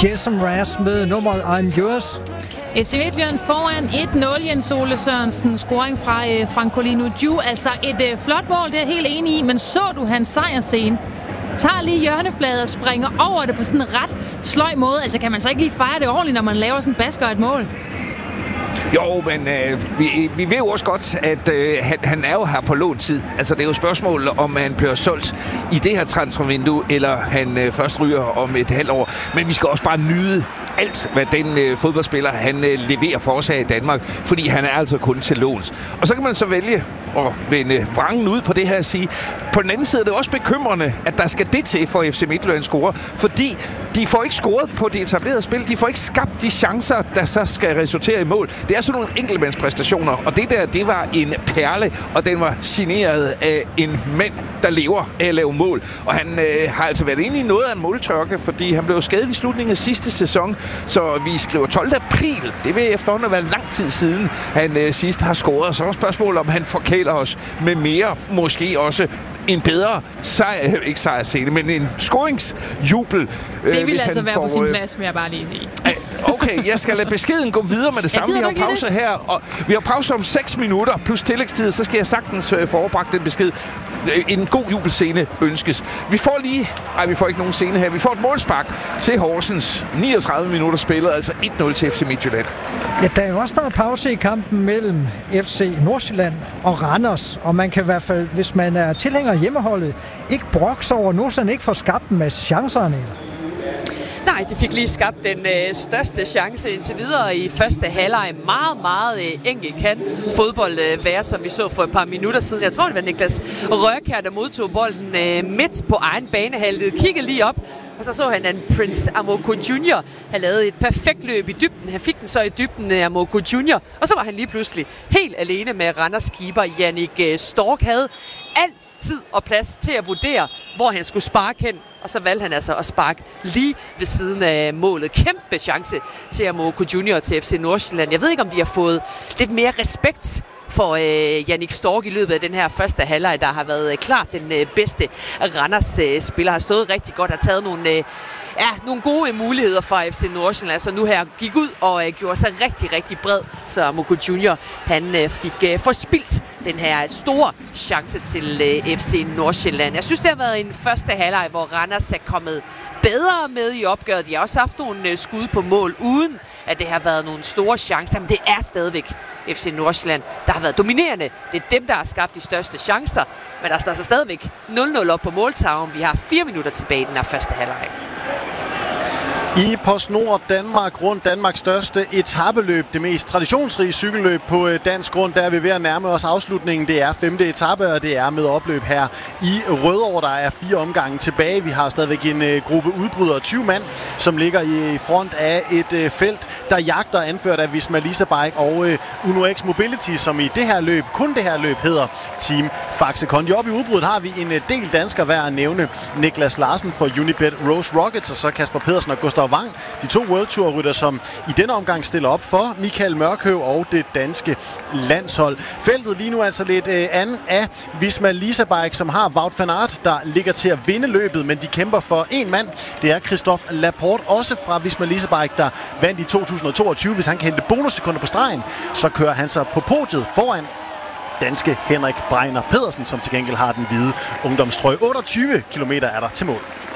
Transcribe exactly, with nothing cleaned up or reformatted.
Jason Mraz med nummeret I'm Yours. F C Midtjylland foran et nul. Jens Ole Sørensen, scoring fra øh, Francolino Ju. Altså et øh, flot mål, det er jeg helt enig i. Men så du hans sejrscene? Tager lige hjørnefladet og springer over det på sådan en ret sløj måde. Altså kan man så ikke lige fejre det ordentligt, når man laver sådan en basker et mål? Jo, men øh, vi, vi ved jo også godt, at øh, han, han er jo her på låntid. Altså, det er jo spørgsmålet, om han bliver solgt i det her transfervindue, eller han øh, først ryger om et halvt år. Men vi skal også bare nyde alt, hvad den øh, fodboldspiller, han øh, leverer for os her i Danmark, fordi han er altså kun til låns. Og så kan man så vælge at vende vrangen ud på det her og sige, på den anden side er det også bekymrende, at der skal det til for F C Midtjylland score, fordi de får ikke scoret på det etablerede spil, de får ikke skabt de chancer, der så skal resultere i mål. Det er sådan nogle enkeltmandspræstationer, og det der, det var en perle, og den var signeret af en mand, der lever af at lave mål. Og han øh, har altså været inde i noget af en måltørke, fordi han blev skadet i slutningen af sidste sæson, så vi skriver tolvte april. Det vil efterhånden være lang tid siden, han øh, sidst har scoret. Så er spørgsmålet, om han forkæler os med mere, måske også en bedre sejr, ikke sejrscene, men en scoringsjubel. Det vil altså være får, på sin plads, vil jeg bare lige sige. Okay, jeg skal lade beskeden gå videre med det samme. Vi har pause her, og vi har pause om seks minutter plus tillægstid, så skal jeg sagtens få overbragt den besked. En god jubelscene ønskes. Vi får lige... Nej, vi får ikke nogen scene her. Vi får et målspark til Horsens. niogtredive minutter spillet, altså et nul til F C Midtjylland. Ja, der er jo også noget pause i kampen mellem F C Nordsjælland og Randers, og man kan i hvert fald, hvis man er tilhænger af hjemmeholdet, ikke brokse over, at Nordsjælland ikke får skabt en masse chancer, eller? Nej, de fik lige skabt den øh, største chance indtil videre i første halvleg. Meget, meget øh, enkelt kan fodbold øh, være, som vi så for et par minutter siden. Jeg tror, det var Niklas Rørkjær, der modtog bolden øh, midt på egen banehalvdel. Kiggede lige op, og så så han, at Prince Amoako junior havde lavet et perfekt løb i dybden. Han fik den så i dybden af Amoako junior, og så var han lige pludselig helt alene med Randers keeper Jannik Stork. Havde alt tid og plads til at vurdere, hvor han skulle sparke hen, og så valgte han altså at sparke lige ved siden af målet. Kæmpe chance til Amoako junior til F C Nordsjælland. Jeg ved ikke, om de har fået lidt mere respekt for øh, Jannik Stork i løbet af den her første halvleg, der har været øh, klart den øh, bedste Randers øh, spiller. Har stået rigtig godt, har taget nogle, øh, ja, nogle gode muligheder fra F C Nordsjælland. Altså nu her gik ud og øh, gjorde sig rigtig, rigtig bred, så Amoako junior han øh, fik øh, forspildt den her store chance til øh, F C Nordsjælland. Jeg synes, det har været en første halvleg, hvor Randers er kommet bedre med i opgøret. De har også haft nogle øh, skud på mål, uden at det har været nogle store chancer, men det er stadigvæk F C Nordsjælland, der har været dominerende. Det er dem, der har skabt de største chancer, men der står så stadigvæk nul nul op på måltavlen. Vi har fire minutter tilbage i den her første halvleg. I PostNord Danmark, rundt Danmarks største etapeløb, det mest traditionsrige cykelløb på dansk grund, der er vi ved at nærme os afslutningen. Det er femte etape, og det er med opløb her i Rødovre. Der er fire omgange tilbage. Vi har stadigvæk en gruppe udbrydere, tyve mand, som ligger i front af et felt, der jagter, anført af Visma Lease Bike og UnoX Mobility, som i det her løb, kun det her løb, hedder Team Faxe Kondi. Oppe i udbruddet har vi en del danskere værd at nævne. Niklas Larsen for Unibet Rose Rockets, og så Kasper Pedersen og Gustav Wang, de to World Tour rytter, som i denne omgang stiller op for Michael Mørkøv og det danske landshold. Feltet lige nu er altså lidt øh, anden af Visma Lease Bike, som har Wout van Aert, der ligger til at vinde løbet, men de kæmper for en mand. Det er Christophe Laporte, også fra Visma Lease Bike, der vandt i to tusind og toogtyve. Hvis han kan hente bonussekunder på stregen, så kører han sig på podiet foran danske Henrik Breiner Pedersen, som til gengæld har den hvide ungdomstrøje. otteogtyve kilometer er der til mål.